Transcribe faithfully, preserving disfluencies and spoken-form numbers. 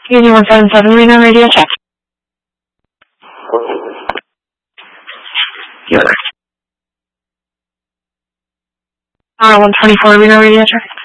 Union one seven seven, Reno radio check. R one twenty-four, Reno radio check.